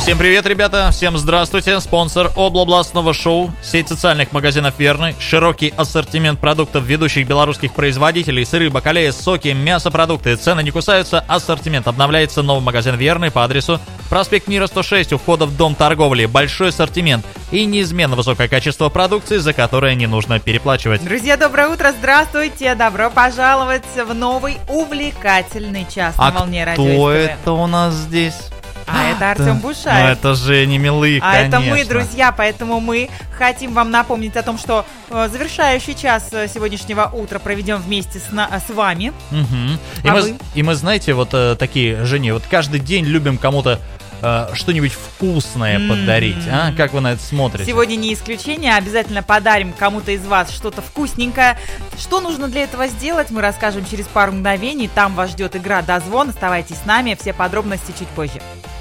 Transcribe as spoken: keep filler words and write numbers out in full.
Всем привет, ребята! Всем здравствуйте! Спонсор облабластного шоу, сеть социальных магазинов «Верный», широкий ассортимент продуктов ведущих белорусских производителей, сыры, бакалеи, соки, мясопродукты. Цены не кусаются, ассортимент обновляется. Новый магазин «Верный» по адресу проспект Мира, сто шесть, у входа в Дом торговли. Большой ассортимент и неизменно высокое качество продукции, за которое не нужно переплачивать. Друзья, доброе утро, здравствуйте! Добро пожаловать в новый увлекательный час на а волне радио кто СТВ. это у нас здесь? А это Артем Бушаев. Ну, это же не милые, А конечно. это мы, друзья, поэтому мы хотим вам напомнить о том, что э, завершающий час сегодняшнего утра проведем вместе с, на, с вами. Угу. И, А мы, вы? и мы, знаете, вот э, такие, Женя, вот каждый день любим кому-то э, что-нибудь вкусное М-м-м. подарить. А? Как вы на это смотрите? Сегодня не исключение, обязательно подарим кому-то из вас что-то вкусненькое. Что нужно для этого сделать, мы расскажем через пару мгновений. Там вас ждет игра «Дозвон». Оставайтесь с нами, все подробности чуть позже.